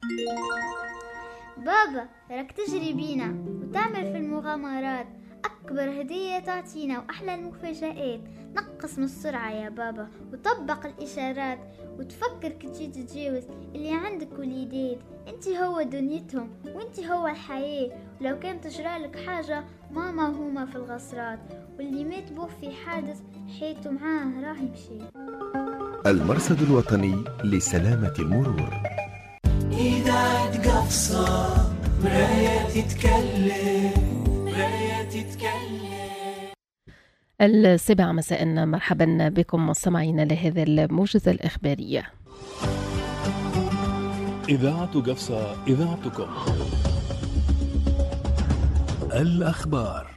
بابا راك تجري بينا وتعمل في المغامرات، أكبر هدية تعطينا وأحلى المفاجآت. نقص من السرعة يا بابا وطبق الإشارات، وتفكر كي تجي تتجاوز اللي عندك وليدات. انت هو دنيتهم وانت هو الحياة، ولو كان تجرالك حاجة ماما وهما في الغصرات، واللي مات بوه في حادث حياته معاه راه يمشي. المرصد الوطني لسلامة المرور. إذاعة قفصة مراية تتكلم، مراية تتكلم. 7 مساء، مرحبا بكم مستمعين لهذا الموجز الإخباري. إذاعة قفصة، إذاعتكم. الأخبار.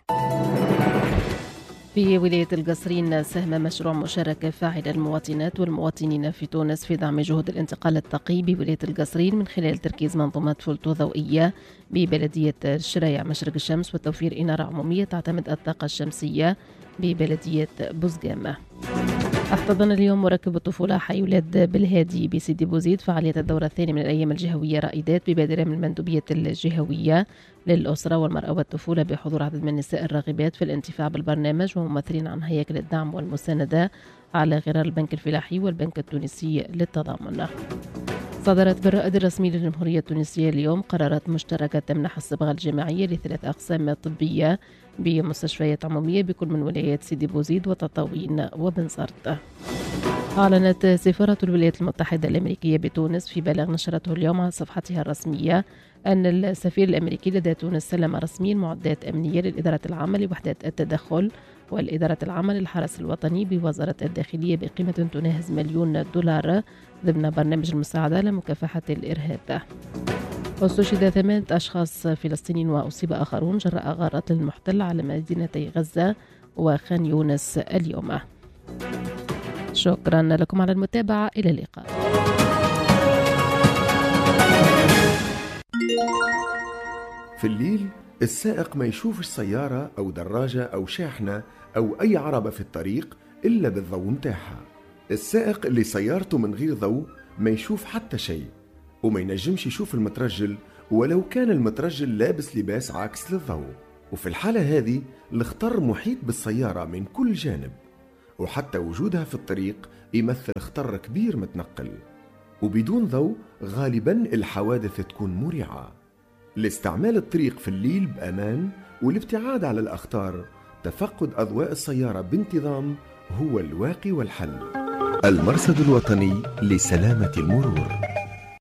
في ولاية القصرين ساهم مشروع مشاركة فاعل المواطنات والمواطنين في تونس في دعم جهود الانتقال الطاقي بولاية القصرين من خلال تركيز منظومات فولتو ضوئية ببلدية الشرايع مشرق الشمس، وتوفير إنارة عمومية تعتمد الطاقة الشمسية ببلدية بوزقامة. احتضن اليوم مركب الطفولة حي ولاد بالهادي بسيدي بوزيد فعالية الدورة الثاني من الأيام الجهوية رائدات ببادرة من المندوبية الجهوية للأسرة والمرأة والطفولة بحضور عدد من النساء الراغبات في الانتفاع بالبرنامج وممثلين عن هياكل الدعم والمساندة على غرار البنك الفلاحي والبنك التونسي للتضامن. صدرت بالرائد الرسمي للجمهورية التونسية اليوم قرارات مشتركة تمنح الصبغة الجامعية ل3 أقسام طبية بمستشفيات عمومية بكل من ولايات سيدي بوزيد وتطاوين وبنزرت. أعلنت سفارة الولايات المتحدة الأمريكية بتونس في بلاغ نشرته اليوم على صفحتها الرسمية أن السفير الأمريكي لدى تونس سلم رسميا معدات أمنية للإدارة العامة لوحدات التدخل والإدارة العامة للحرس الوطني بوزارة الداخلية بقيمة تناهز $1,000,000 ضمن برنامج المساعدة لمكافحة الإرهاب. واستشهد 8 أشخاص فلسطينيين وأصيب آخرون جراء غارات للمحتل على مدينتي غزة وخان يونس اليوم. شكرا لكم على المتابعة، إلى اللقاء. في الليل السائق ما يشوفش سيارة أو دراجة أو شاحنة أو أي عربة في الطريق إلا بالضوء متاعها. السائق اللي سيارته من غير ضوء ما يشوف حتى شيء، وما ينجمش يشوف المترجل ولو كان المترجل لابس لباس عاكس للضوء. وفي الحالة هذه الخطر محيط بالسيارة من كل جانب، وحتى وجودها في الطريق يمثل خطر كبير متنقل. وبدون ضوء غالبا الحوادث تكون مريعة. لاستعمال الطريق في الليل بأمان والابتعاد على الأخطار، تفقد أضواء السيارة بانتظام هو الواقي والحل. المرصد الوطني لسلامة المرور.